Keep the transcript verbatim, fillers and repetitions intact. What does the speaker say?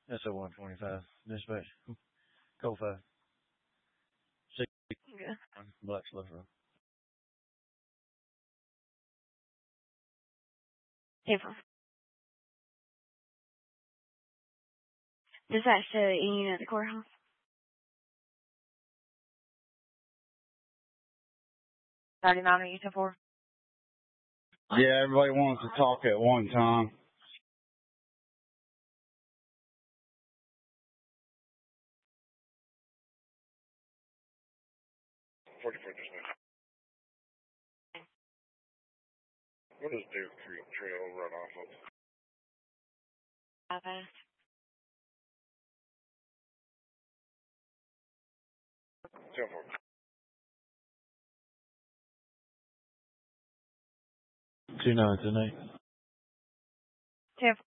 S O one twenty-five. Dispatch. Go five. Six. Yeah. Black Slough Road. April. Dispatch to any unit at the courthouse. thirty-nine, are you ten four? Yeah, everybody wants to talk at one time. forty-four dispatch. What is Deer Creek Trail run off of? Five fast. ten four. Two nine ten eight. ten